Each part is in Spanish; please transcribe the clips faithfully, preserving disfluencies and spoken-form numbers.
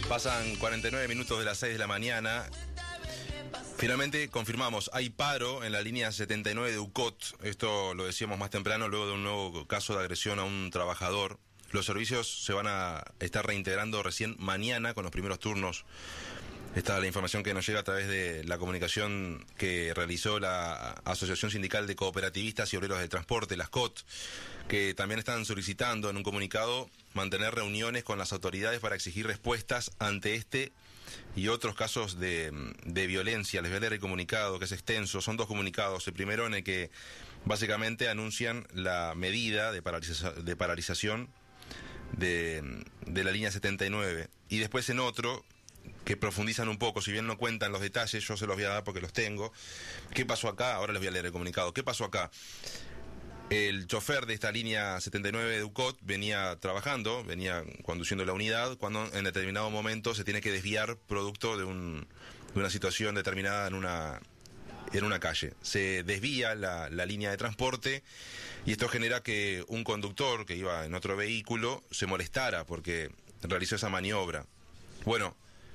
Pasan cuarenta y nueve minutos de las seis de la mañana. Finalmente confirmamos, hay paro en la línea setenta y nueve de U C O T. Esto lo decíamos más temprano, luego de un nuevo caso de agresión a un trabajador. Los servicios se van a estar reintegrando recién mañana con los primeros turnos. Esta es la información que nos llega a través de la comunicación que realizó la Asociación Sindical de Cooperativistas y Obreros del Transporte, la A S C O T, que también están solicitando en un comunicado mantener reuniones con las autoridades para exigir respuestas ante este y otros casos de, de violencia. Les voy a leer el comunicado, que es extenso. Son dos comunicados. El primero en el que básicamente anuncian la medida de, paraliza de paralización de, de la línea setenta y nueve. Y después en otro que profundizan un poco, si bien no cuentan los detalles, yo se los voy a dar porque los tengo. ¿Qué pasó acá? Ahora les voy a leer el comunicado. ¿Qué pasó acá? El chofer de esta línea setenta y nueve de U C O T venía trabajando, venía conduciendo la unidad, cuando en determinado momento se tiene que desviar producto de, un, de una situación determinada en una, en una calle. Se desvía la, la línea de transporte y esto genera que un conductor que iba en otro vehículo se molestara porque realizó esa maniobra. Bueno,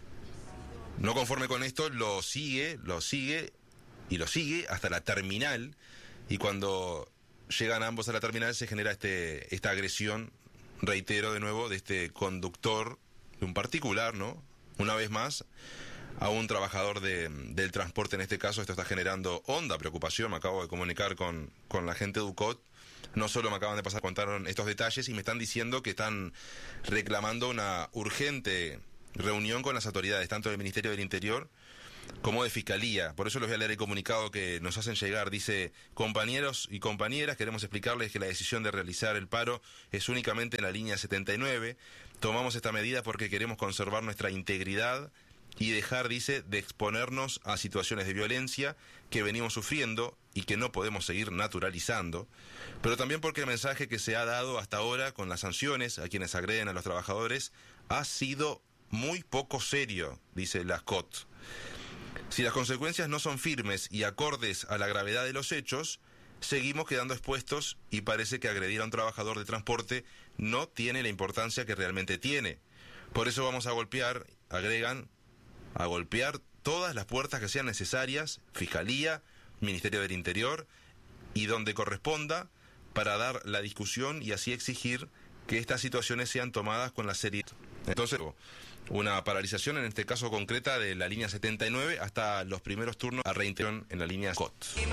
no conforme con esto, lo sigue, lo sigue y lo sigue hasta la terminal, y cuando llegan ambos a la terminal se genera este esta agresión, reitero de nuevo, de este conductor, de un particular, ¿no? Una vez más, a un trabajador de, del transporte en este caso. Esto está generando honda preocupación. Me acabo de comunicar con, con la gente de U C O T. No solo me acaban de pasar, contaron estos detalles y me están diciendo que están reclamando una urgente reunión con las autoridades, tanto del Ministerio del Interior como de Fiscalía. Por eso les voy a leer el comunicado que nos hacen llegar. Dice: compañeros y compañeras, queremos explicarles que la decisión de realizar el paro es únicamente en la línea setenta y nueve. Tomamos esta medida porque queremos conservar nuestra integridad y dejar, dice, de exponernos a situaciones de violencia que venimos sufriendo y que no podemos seguir naturalizando, pero también porque el mensaje que se ha dado hasta ahora con las sanciones a quienes agreden a los trabajadores ha sido muy poco serio, dice la A S C O T. Si las consecuencias no son firmes y acordes a la gravedad de los hechos, seguimos quedando expuestos y parece que agredir a un trabajador de transporte no tiene la importancia que realmente tiene. Por eso vamos a golpear, agregan, a golpear todas las puertas que sean necesarias, Fiscalía, Ministerio del Interior y donde corresponda, para dar la discusión y así exigir que estas situaciones sean tomadas con la seriedad. Entonces, una paralización en este caso concreta de la línea setenta y nueve hasta los primeros turnos a reintegración en la línea A S C O T.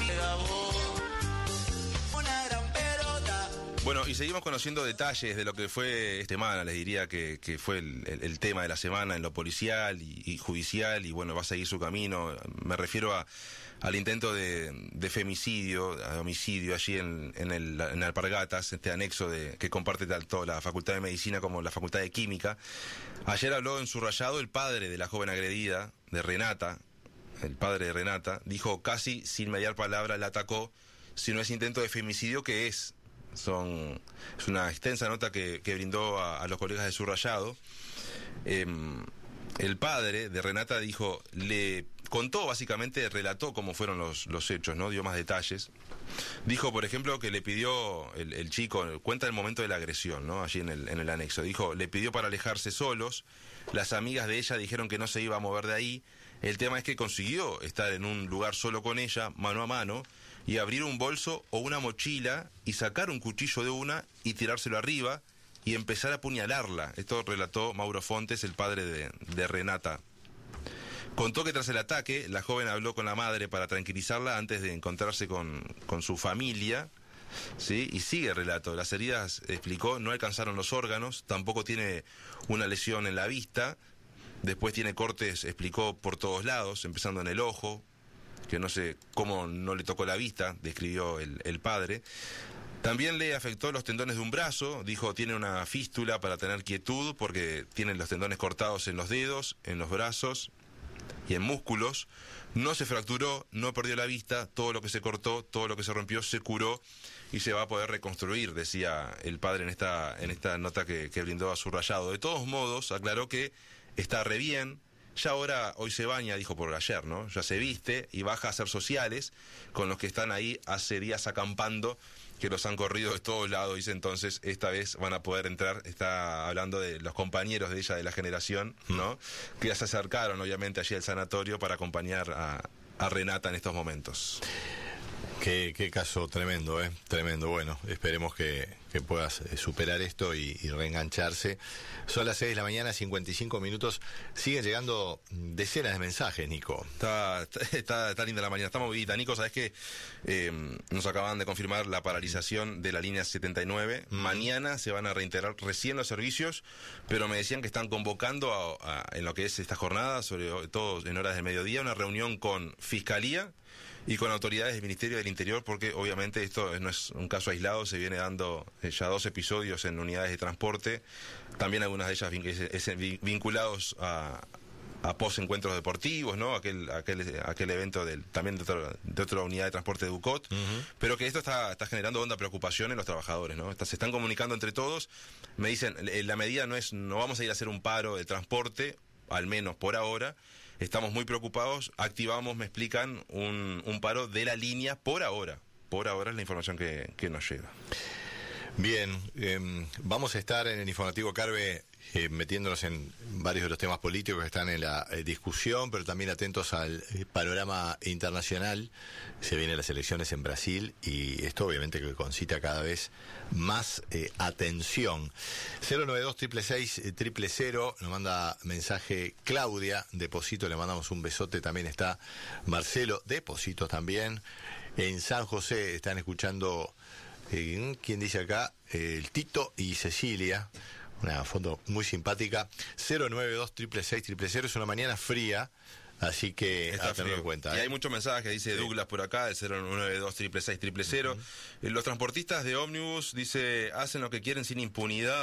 Bueno, y seguimos conociendo detalles de lo que fue esta semana. Les diría que, que fue el, el, el tema de la semana en lo policial y, y judicial, y bueno, va a seguir su camino. Me refiero a, al intento de, de femicidio, de homicidio allí en, en, el, en Alpargatas, este anexo de, que comparte tanto la Facultad de Medicina como la Facultad de Química. Ayer habló en su rayado el padre de la joven agredida, de Renata, el padre de Renata, dijo casi sin mediar palabra, la atacó. Si no es intento de femicidio, ¿qué es? Son, es una extensa nota que, que brindó a, a los colegas de Subrayado. Eh, el padre de Renata dijo, le contó básicamente, relató cómo fueron los, los hechos, ¿no? Dio más detalles. Dijo, por ejemplo, que le pidió el, el chico, cuenta el momento de la agresión, ¿no? Allí en el, en el anexo. Dijo, le pidió para alejarse solos. Las amigas de ella dijeron que no se iba a mover de ahí. El tema es que consiguió estar en un lugar solo con ella, mano a mano, y abrir un bolso o una mochila y sacar un cuchillo de una y tirárselo arriba y empezar a apuñalarla. Esto relató Mauro Fontes, el padre de, de Renata. Contó que tras el ataque, la joven habló con la madre para tranquilizarla antes de encontrarse con, con su familia, ¿sí? Y sigue el relato. Las heridas, explicó, no alcanzaron los órganos, tampoco tiene una lesión en la vista. Después tiene cortes, explicó, por todos lados, empezando en el ojo, que no sé cómo no le tocó la vista, describió el, el padre. También le afectó los tendones de un brazo, dijo tiene una fístula para tener quietud porque tiene los tendones cortados en los dedos, en los brazos y en músculos. No se fracturó, no perdió la vista, todo lo que se cortó, todo lo que se rompió se curó y se va a poder reconstruir, decía el padre en esta, en esta nota que, que brindó a Subrayado. De todos modos, aclaró que está re bien. Ya ahora, hoy se baña, dijo por ayer, ¿no? Ya se viste y baja a hacer sociales con los que están ahí hace días acampando que los han corrido de todos lados, dice. Entonces esta vez van a poder entrar. Está hablando de los compañeros de ella de la generación, ¿no? Que ya se acercaron obviamente allí al sanatorio para acompañar a, a Renata en estos momentos. Qué, qué caso tremendo, ¿eh? Tremendo. Bueno, esperemos que, que puedas superar esto y, y reengancharse. Son las seis de la mañana, cincuenta y cinco minutos. Siguen llegando decenas de mensajes, Nico. Está, está, está linda la mañana, está movidita. Nico, ¿sabes qué? Eh, nos acaban de confirmar la paralización de la línea setenta y nueve. Mm. Mañana se van a reintegrar recién los servicios, pero me decían que están convocando a, a, en lo que es esta jornada, sobre todo en horas del mediodía, una reunión con Fiscalía y con autoridades del Ministerio del Interior, porque obviamente esto no es un caso aislado, se viene dando ya dos episodios en unidades de transporte, también algunas de ellas vinculados a, a post-encuentros deportivos, ¿no? Aquel, aquel, aquel evento del, también de, otro, de otra unidad de transporte de UCOT, uh-huh. Pero que esto está, está generando honda preocupación en los trabajadores, ¿no? Está, se están comunicando entre todos, me dicen, la medida no es, no vamos a ir a hacer un paro de transporte, al menos por ahora. Estamos muy preocupados, activamos, me explican, un, un paro de la línea por ahora. Por ahora es la información que, que nos llega. Bien, eh, vamos a estar en el informativo Carve eh, metiéndonos en varios de los temas políticos que están en la eh, discusión, pero también atentos al eh, panorama internacional. Se vienen las elecciones en Brasil y esto obviamente que concita cada vez más eh, atención. cero nueve dos, seis seis seis, cero cero cero, nos manda mensaje Claudia, Deposito, le mandamos un besote, también está Marcelo, Deposito también. En San José están escuchando... Eh, ¿quién dice acá? Eh, el Tito y Cecilia, una foto muy simpática. Cero nueve dos, seis seis seis, cero cero cero, es una mañana fría, así que está a tenerlo en cuenta. Y ¿eh? hay muchos mensajes, dice sí. Douglas por acá, el cero nueve dos, seis seis seis, cero cero cero. Uh-huh. Los transportistas de ómnibus, dice, hacen lo que quieren sin impunidad.